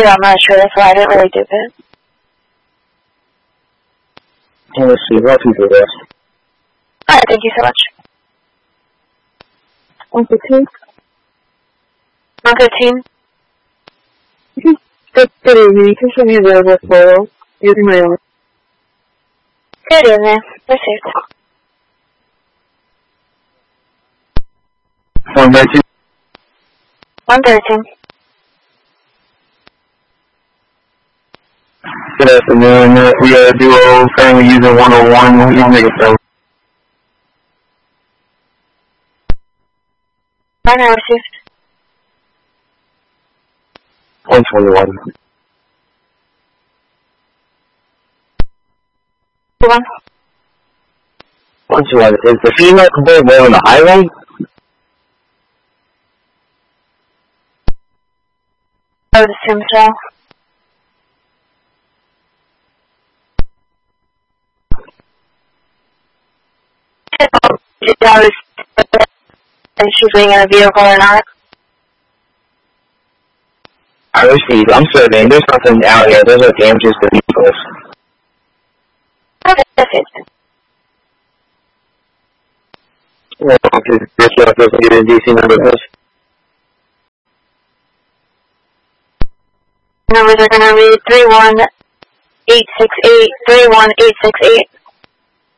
I'm not sure. That's why I didn't really do it. Let's see. What people there? Alright, thank you so much. 115? 115? Good evening. You can show me available photo using my own. Good evening. Received. 113. 113. Good afternoon. We are a duo currently using 101. We'll make it so. Right now, received. 121. 121. Is the female complaint on the highway? I would assume so. Is she being in a vehicle or not? I received. I'm certain. There's nothing out here. There's no damages to vehicles. Okay, that's it. Well, this doesn't get in DC numbers. Numbers are going to be 31868, 31868.